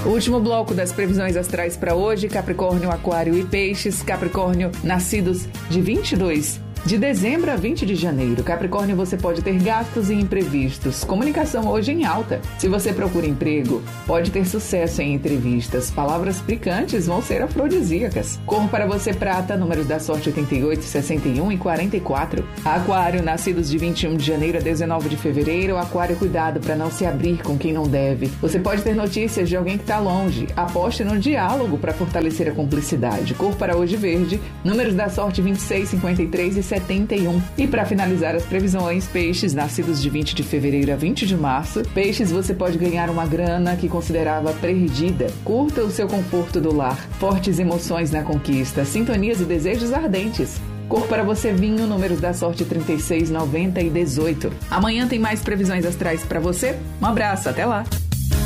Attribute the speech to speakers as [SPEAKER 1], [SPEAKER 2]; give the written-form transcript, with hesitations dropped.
[SPEAKER 1] O último bloco das previsões astrais para hoje: Capricórnio, Aquário e Peixes. Capricórnio, nascidos de 22 de dezembro a 20 de janeiro. Capricórnio, você pode ter gastos e imprevistos. Comunicação hoje em alta. Se você procura emprego, pode ter sucesso em entrevistas. Palavras picantes vão ser afrodisíacas. Cor para você prata, números da sorte 88, 61 e 44. Aquário, nascidos de 21 de janeiro a 19 de fevereiro. Aquário, cuidado para não se abrir com quem não deve. Você pode ter notícias de alguém que está longe. Aposte no diálogo para fortalecer a cumplicidade. Cor para hoje verde, números da sorte 26, 53 e 71. E para finalizar as previsões, Peixes, nascidos de 20 de fevereiro a 20 de março. Peixes, você pode ganhar uma grana que considerava perdida. Curta o seu conforto do lar. Fortes emoções na conquista. Sintonias e desejos ardentes. Cor para você vinho, números da sorte 36, 90 e 18. Amanhã tem mais previsões astrais para você. Um abraço, até lá!